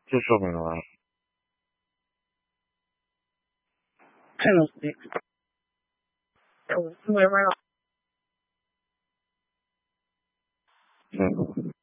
这说明了。 Hello, Nick. Oh, where am I?